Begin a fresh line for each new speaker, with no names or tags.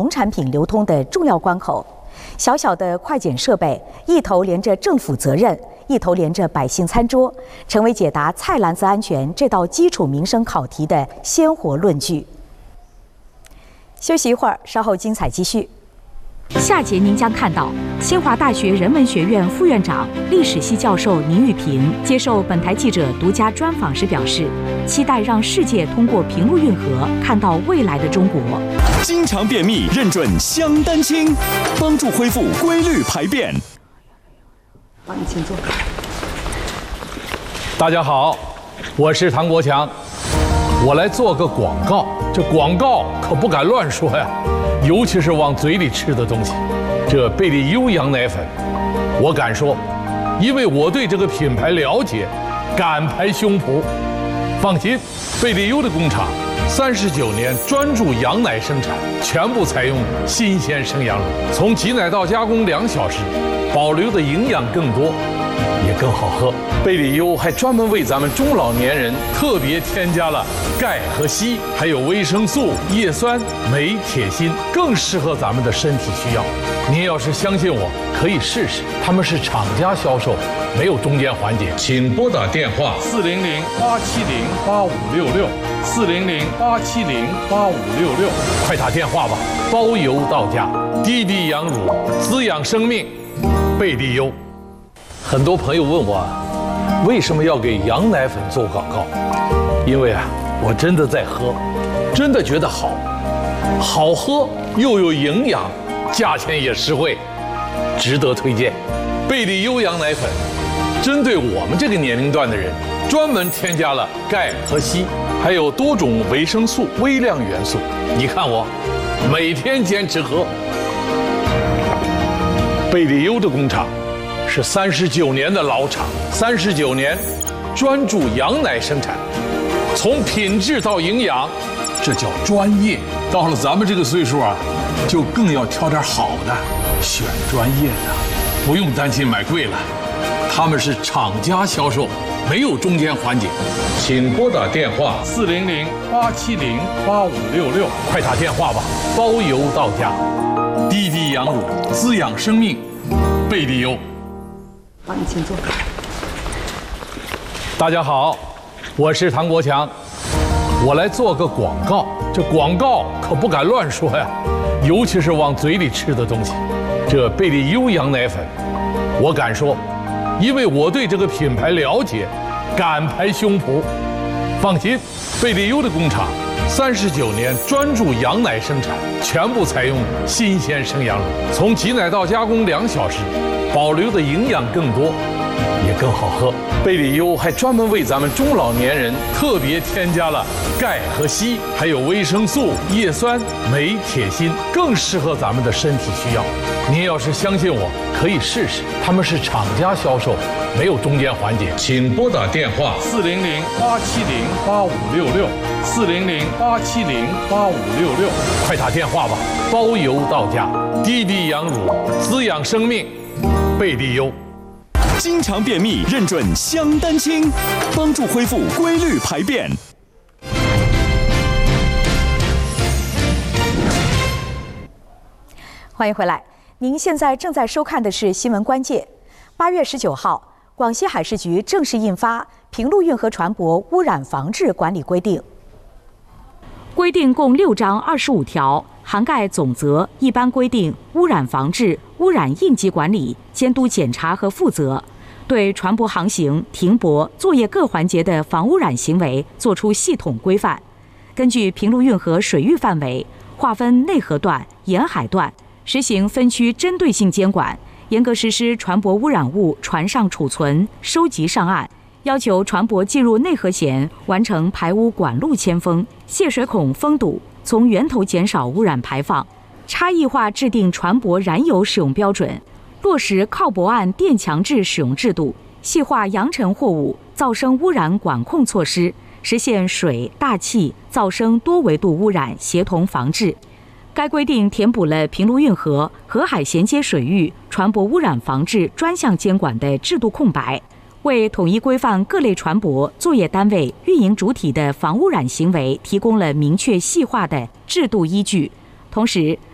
产品流通的重要关口。小小的快检设备，一头连着政府责任，一头连着百姓餐桌，成为解答菜篮子安全这道基础民生考题的鲜活论据。休息一会儿，稍后精彩继续。
下节您将看到清华大学人文学院副院长、历史系教授倪玉平接受本台记者独家专访时表示，期待让世界通过平路运河看到未来的中国。
经常便秘认准香丹清，帮助恢复规律排便。
好，你请坐。
大家好，我是唐国强，我来做个广告。这广告可不敢乱说呀，尤其是往嘴里吃的东西。这贝利优羊奶粉，我敢说，因为我对这个品牌了解，敢拍胸脯。放心，贝利优的工厂39年专注羊奶生产，全部采用新鲜生羊乳，从挤奶到加工2小时，保留的营养更多，也更好喝。贝利优还专门为咱们中老年人特别添加了钙和硒，还有维生素、叶酸、镁、铁、锌，更适合咱们的身体需要。您要是相信我，可以试试。他们是厂家销售，没有中间环节。请拨打电话400-870-8566，400-870-8566，快打电话吧，包邮到家。滴滴羊乳，滋养生命，贝利优。很多朋友问我，为什么要给羊奶粉做广告？因为我真的在喝，真的觉得好，好喝又有营养，价钱也实惠，值得推荐。贝利优羊奶粉针对我们这个年龄段的人，专门添加了钙和硒，还有多种维生素、微量元素。你看我每天坚持喝。贝利优的工厂是39年的老厂，39年专注羊奶生产，从品质到营养，这叫专业。到了咱们这个岁数就更要挑点好的，选专业的，不用担心买贵了。他们是厂家销售，没有中间环节。请拨打电话400-870-8566，快打电话吧，包邮到家。滴滴羊乳，滋养生命，贝利优。
好，你请坐。
大家好，我是唐国强，我来做个广告。这广告可不敢乱说呀，尤其是往嘴里吃的东西。这贝利优羊奶粉，我敢说，因为我对这个品牌了解，敢拍胸脯。放心，贝利优的工厂39年专注羊奶生产，全部采用新鲜生羊乳，从挤奶到加工2小时，保留的营养更多，也更好喝。贝利优还专门为咱们中老年人特别添加了钙和硒，还有维生素、叶酸、镁、铁、锌，更适合咱们的身体需要。您要是相信我，可以试试。他们是厂家销售，没有中间环节。请拨打电话400-870-8566，400-870-8566，快打电话吧，包邮到家。滴滴羊乳，滋养生命，贝利优。
经常便秘认准香丹清，帮助恢复规律排便。
欢迎回来，您现在正在收看的是新闻关键。8月19号，广西海事局正式印发《平陆运河船舶污染防治管理规定》。
规定共6章25条，涵盖总则、一般规定、污染防治、污染应急管理、监督检查和负责，对船舶航行、停泊、作业各环节的防污染行为作出系统规范。根据平陆运河水域范围，划分内河段、沿海段，实行分区针对性监管，严格实施船舶污染物船上储存、收集上岸，要求船舶进入内河前完成排污管路签封、泄水孔封堵，从源头减少污染排放。差异化制定船舶燃油使用标准，落实靠泊岸垫墙制使用制度，细化扬尘货物、噪声污染管控措施，实现水、大气、噪声多维度污染协同防治。该规定填补了平陆运河、河海衔接水域船舶污染防治专项监管的制度空白，为统一规范各类船舶、作业单位、运营主体的防污染行为提供了明确细化的制度依据。同时，